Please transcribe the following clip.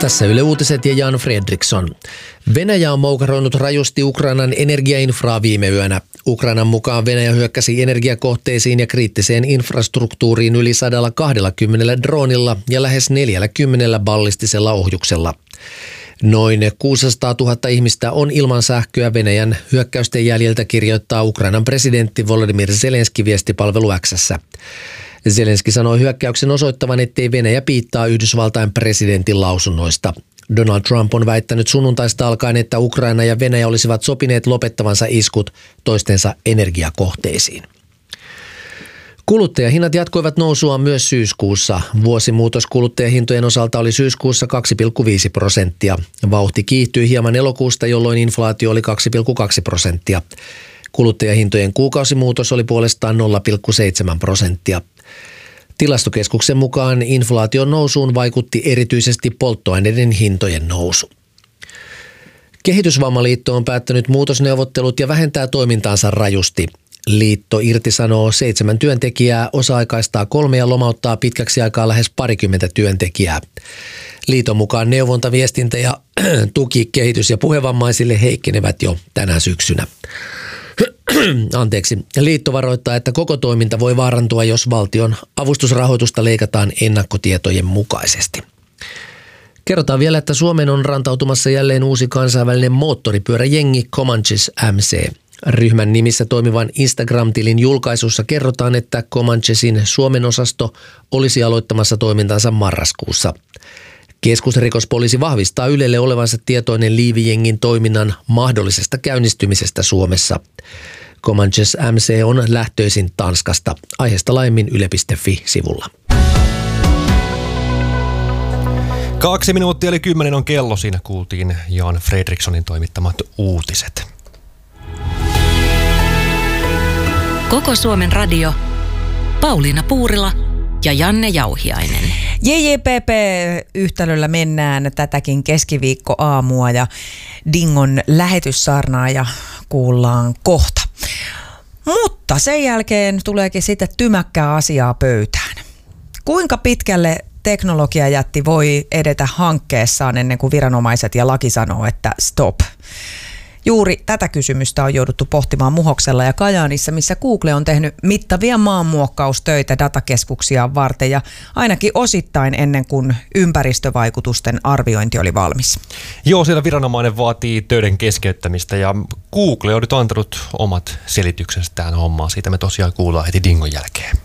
Tässä Yle Uutiset ja Jan Fredriksson. Venäjä on moukaroinut rajusti Ukrainan energiainfraa viime yönä. Ukrainan mukaan Venäjä hyökkäsi energiakohteisiin ja kriittiseen infrastruktuuriin yli 120 droonilla ja lähes 40 ballistisella ohjuksella. Noin 600 000 ihmistä on ilman sähköä Venäjän hyökkäysten jäljiltä, kirjoittaa Ukrainan presidentti Volodymyr Zelenskyi viestipalvelu X:ssä. Zelenskyi sanoi hyökkäyksen osoittavan, ettei Venäjä piittaa Yhdysvaltain presidentin lausunnoista. Donald Trump on väittänyt sunnuntaista alkaen, että Ukraina ja Venäjä olisivat sopineet lopettavansa iskut toistensa energiakohteisiin. Kuluttajahinnat jatkoivat nousuaan myös syyskuussa. Vuosimuutos kuluttajahintojen osalta oli syyskuussa 2,5%. Vauhti kiihtyi hieman elokuusta, jolloin inflaatio oli 2,2%. Kuluttajahintojen kuukausimuutos oli puolestaan 0,7%. Tilastokeskuksen mukaan inflaation nousuun vaikutti erityisesti polttoaineiden hintojen nousu. Kehitysvammaliitto on päättänyt muutosneuvottelut ja vähentää toimintaansa rajusti. Liitto irtisanoo 7 työntekijää, osa-aikaistaa 3 ja lomauttaa pitkäksi aikaa lähes 20 työntekijää. Liiton mukaan neuvonta, viestintä ja tuki kehitys- ja puhevammaisille heikkenevät jo tänä syksynä. Liitto varoittaa, että koko toiminta voi vaarantua, jos valtion avustusrahoitusta leikataan ennakkotietojen mukaisesti. Kerrotaan vielä, että Suomeen on rantautumassa jälleen uusi kansainvälinen moottoripyöräjengi Comanches MC. Ryhmän nimissä toimivan Instagram-tilin julkaisussa kerrotaan, että Comanchesin Suomen osasto olisi aloittamassa toimintansa marraskuussa. Keskusrikospoliisi vahvistaa Ylelle olevansa tietoinen liivijengin toiminnan mahdollisesta käynnistymisestä Suomessa. Comanches MC on lähtöisin Tanskasta. Aiheesta laajemmin yle.fi-sivulla. 2 minuuttia eli 10 on kello. Siinä kuultiin Jan Fredrikssonin toimittamat uutiset. Koko Suomen radio. Pauliina Puurila ja Janne Jauhiainen. JJPP-yhtälöllä mennään tätäkin keskiviikkoaamua ja Dingon lähetyssarnaa ja kuullaan kohta. Mutta sen jälkeen tuleekin sitten tymäkkää asiaa pöytään. Kuinka pitkälle teknologiajätti voi edetä hankkeessaan ennen kuin viranomaiset ja laki sanoo, että stop? Juuri tätä kysymystä on jouduttu pohtimaan Muhoksella ja Kajaanissa, missä Google on tehnyt mittavia maanmuokkaustöitä datakeskuksia varten ja ainakin osittain ennen kuin ympäristövaikutusten arviointi oli valmis. Joo, siellä viranomainen vaatii töiden keskeyttämistä ja Google on nyt antanut omat selityksensä tähän hommaan. Siitä me tosiaan kuullaan heti Dingon jälkeen.